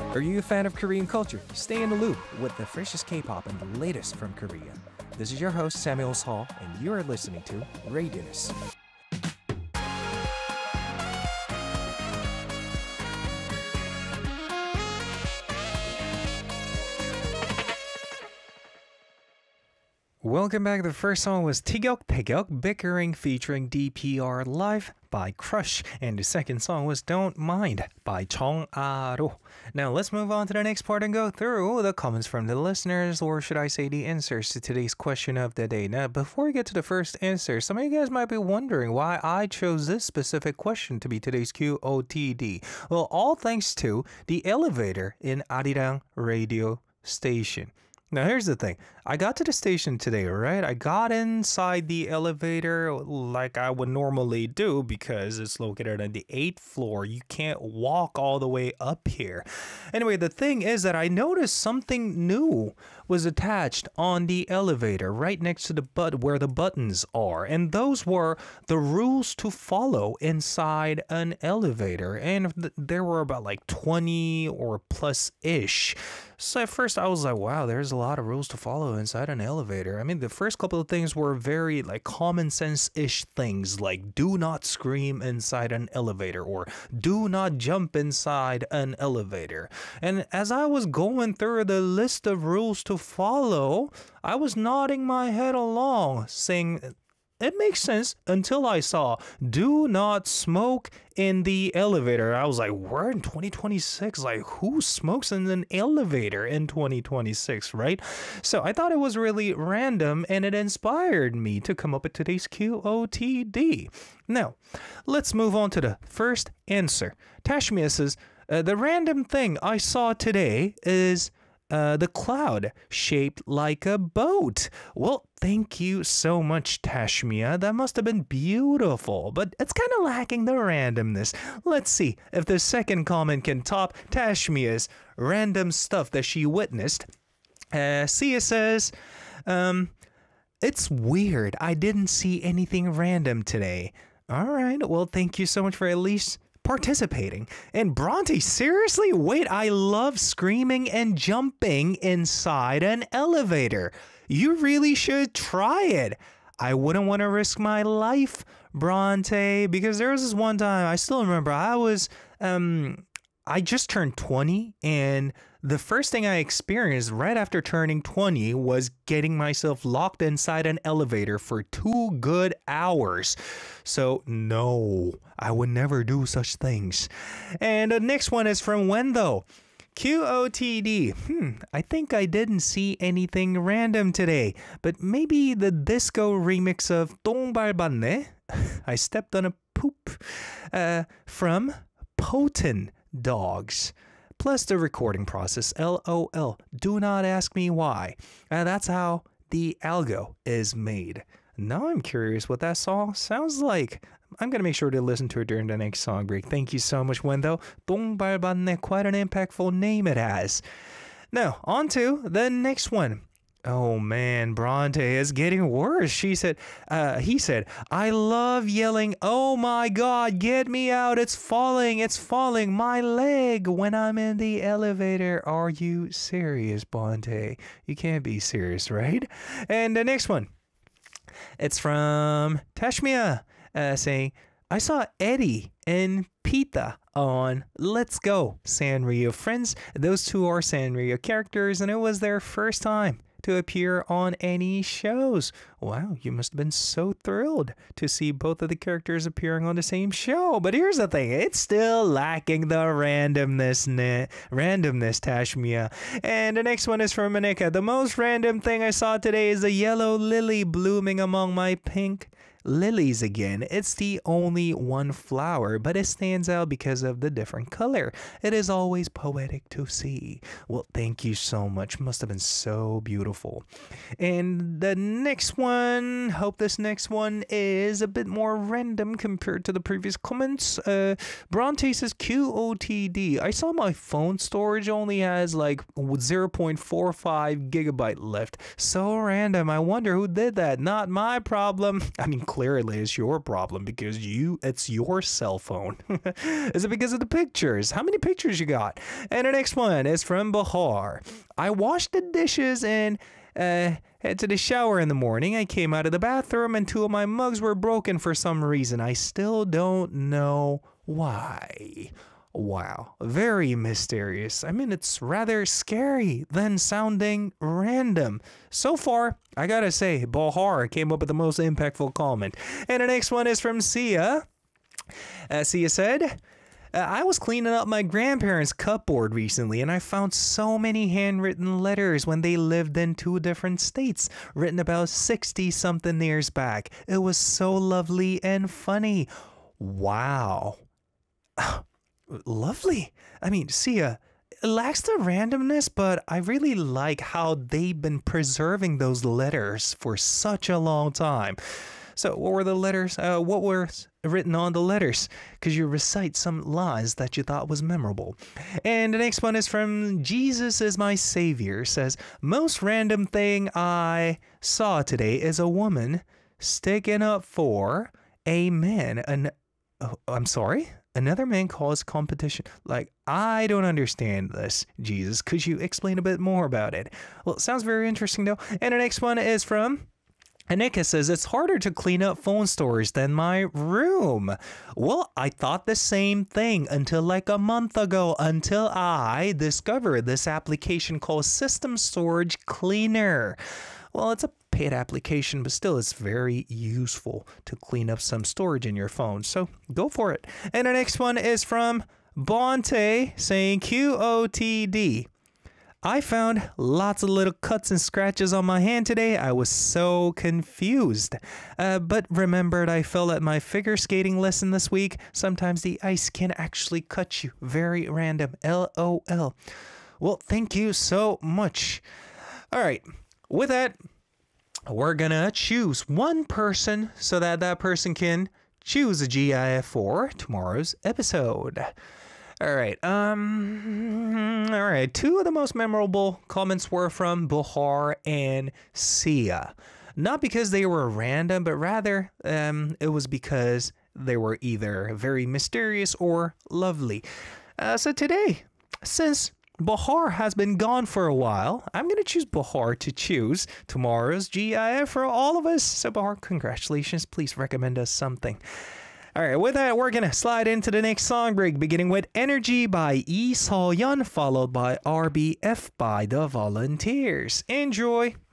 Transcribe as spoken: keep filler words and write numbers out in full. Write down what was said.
Are you a fan of Korean culture? Stay in the loop with the freshest K-pop and the latest from Korea. This is your host Samuel Hall, and you are listening to Radius. Welcome back. The first song was Tigyok Taegyok Bickering featuring D P R Live by Crush, and the second song was Don't Mind by Chong Aro. Now let's move on to the next part and go through the comments from the listeners, or should I say the answers to today's question of the day. Now before we get to the first answer, some of you guys might be wondering why I chose this specific question to be today's Q O T D. Well, all thanks to the elevator in Arirang radio station. Now, here's the thing. I got to the station today, right? I got inside the elevator like I would normally do because it's located on the eighth floor. You can't walk all the way up here. Anyway, the thing is that I noticed something new was attached on the elevator right next to the but where the buttons are. And those were the rules to follow inside an elevator. And th- there were about like twenty or plus-ish. So at first I was like, wow, there's a lot of rules to follow inside an elevator. I mean, the first couple of things were very like common sense-ish things, like do not scream inside an elevator or do not jump inside an elevator. And as I was going through the list of rules to follow, I was nodding my head along, saying, it makes sense, until I saw do not smoke in the elevator. I was like, we're in twenty twenty-six. Like, who smokes in an elevator in twenty twenty-six, right? So I thought it was really random, and it inspired me to come up with today's Q O T D. Now, let's move on to the first answer. Tashmia says, uh, the random thing I saw today is Uh, the cloud shaped like a boat. Well, thank you so much, Tashmia. That must have been beautiful, but it's kind of lacking the randomness. Let's see if the second comment can top Tashmia's random stuff that she witnessed. Uh, Sia says, um, it's weird. I didn't see anything random today. All right. Well, thank you so much for at least participating. And Bronte, seriously? Wait, I love screaming and jumping inside an elevator. You really should try it. I wouldn't want to risk my life, Bronte, because there was this one time, I still remember, I was, um, I just turned twenty, and the first thing I experienced right after turning twenty was getting myself locked inside an elevator for two good hours. So no, I would never do such things. And the next one is from Wendo. Q O T D. Hmm, I think I didn't see anything random today, but maybe the disco remix of 똥 밟았네. I stepped on a poop. Uh, from Potent Dogs. Plus the recording process, LOL. Do not ask me why. Uh, that's how the algo is made. Now I'm curious what that song sounds like. I'm going to make sure to listen to it during the next song break. Thank you so much, Wendo. 똥 밟았네, quite an impactful name it has. Now, on to the next one. Oh man, Bronte is getting worse. She said, uh, he said, I love yelling, oh my God, get me out. It's falling. It's falling. My leg when I'm in the elevator. Are you serious, Bronte? You can't be serious, right? And the next one, it's from Tashmia uh, saying, I saw Eddie and Pita on Let's Go Sanrio. Friends, those two are Sanrio characters, and it was their first time to appear on any shows. Wow, you must have been so thrilled to see both of the characters appearing on the same show. But here's the thing, it's still lacking the randomness, ne- randomness, Tashmia. And the next one is from Monica. The most random thing I saw today is a yellow lily blooming among my pink lilies again. It's the only one flower, but it stands out because of the different color. It is always poetic to see. Well, thank you so much. Must have been so beautiful. And the next one, hope this next one is a bit more random compared to the previous comments. Uh, Bronte says Q O T D. I saw my phone storage only has like zero point four five gigabyte left. So random. I wonder who did that. Not my problem. I mean, clearly it's your problem because you it's your cell phone. Is it because of the pictures? How many pictures you got? And the next one is from Bahar. I washed the dishes and uh, head to the shower in the morning. I came out of the bathroom and two of my mugs were broken for some reason. I still don't know why. Wow, very mysterious. I mean, it's rather scary than sounding random. So far, I gotta say, Bahar came up with the most impactful comment. And the next one is from Sia. Uh, Sia said, uh, I was cleaning up my grandparents' cupboard recently and I found so many handwritten letters when they lived in two different states, written about sixty something years back. It was so lovely and funny. Wow. Lovely. I mean, Sia, it lacks the randomness, but I really like how they've been preserving those letters for such a long time. So what were the letters? Uh, what was written on the letters? Could you recite some lines that you thought was memorable? And the next one is from Jesus is My Savior. Says, most random thing I saw today is a woman sticking up for a man. An, oh, I'm sorry? Another man caused competition. Like, I don't understand this, Jesus. Could you explain a bit more about it? Well, it sounds very interesting, though. And the next one is from Anika. Says, it's harder to clean up phone storage than my room. Well, I thought the same thing until like a month ago, until I discovered this application called System Storage Cleaner. Well, it's a paid application, but still it's very useful to clean up some storage in your phone. So go for it. And the next one is from Bonte saying Q O T D. I found lots of little cuts and scratches on my hand today. I was so confused. Uh, but remembered I fell at my figure skating lesson this week. Sometimes the ice can actually cut you. Very random. L O L. Well, thank you so much. All right. With that, we're gonna choose one person so that that person can choose a GIF for tomorrow's episode. All right. Um. All right. Two of the most memorable comments were from Bahar and Sia. Not because they were random, but rather um, it was because they were either very mysterious or lovely. Uh, so today, since Bahar has been gone for a while, I'm going to choose Bahar to choose tomorrow's GIF for all of us. So Bahar, congratulations. Please recommend us something. All right, with that, we're going to slide into the next song break, beginning with Energy by Lee So-yeon, followed by R B F by The Volunteers. Enjoy.